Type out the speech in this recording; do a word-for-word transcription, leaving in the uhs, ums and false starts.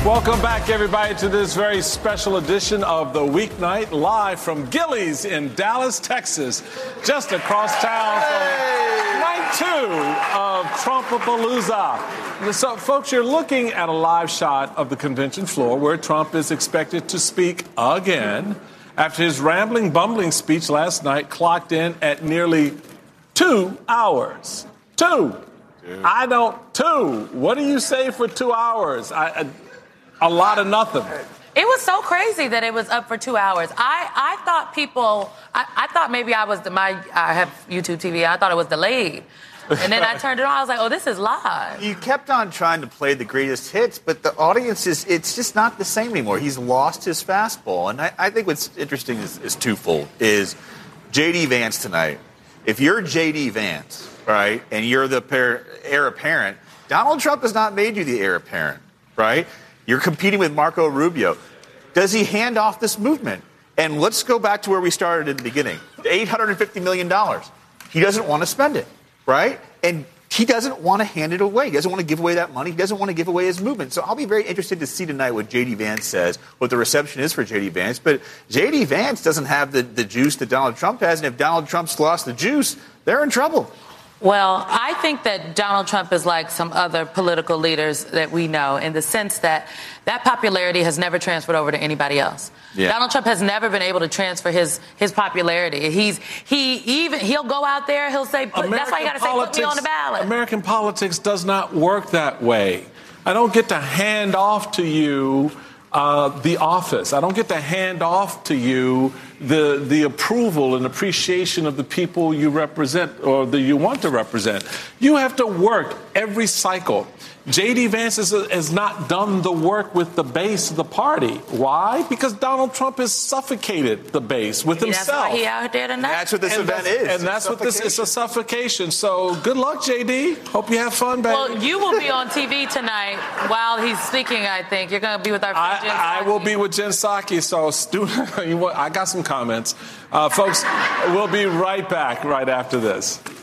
Welcome back, everybody, to this very special edition of the Weeknight, live from Gilley's in Dallas, Texas, just across town from night two of Trumpapalooza. So, folks, you're looking at a live shot of the convention floor where Trump is expected to speak again after his rambling, bumbling speech last night clocked in at nearly two hours. Two. Dude. I don't. Two. What do you say for two hours? I. I A lot of nothing. It was so crazy that it was up for two hours. I, I thought people, I, I thought maybe I was, my, I have YouTube T V, I thought it was delayed. And then I turned it on, I was like, oh, this is live. You kept on trying to play the greatest hits, but the audience is, it's just not the same anymore. He's lost his fastball. And I, I think what's interesting is, is twofold, is J D Vance tonight. If you're J D Vance, right, and you're the par- heir apparent, Donald Trump has not made you the heir apparent, right? You're competing with Marco Rubio. Does he hand off this movement? And let's go back to where we started in the beginning. eight hundred fifty million dollars. He doesn't want to spend it, right? And he doesn't want to hand it away. He doesn't want to give away that money. He doesn't want to give away his movement. So I'll be very interested to see tonight what J D Vance says, what the reception is for J D Vance. But J D Vance doesn't have the, the juice that Donald Trump has. And if Donald Trump's lost the juice, they're in trouble. Well, I think that Donald Trump is like some other political leaders that we know in the sense that that popularity has never transferred over to anybody else. Yeah. Donald Trump has never been able to transfer his his popularity. He's he even he'll go out there, he'll say, put, that's why you got to say, put me on the ballot. American politics does not work that way. I don't get to hand off to you uh, the office. I don't get to hand off to you the the approval and appreciation of the people you represent or that you want to represent. You have to work every cycle. J D Vance is, has not done the work with the base of the party. Why? Because Donald Trump has suffocated the base with Maybe himself. That's why he out there tonight. That's what this and event is. And that's what this is, it's a suffocation. So good luck, J D. Hope you have fun, baby. Well, you will be on T V tonight while he's speaking, I think. You're going to be with our friend Jen I, I will be with Jen Psaki, so stu- I got some comments. Uh, folks, we'll be right back right after this.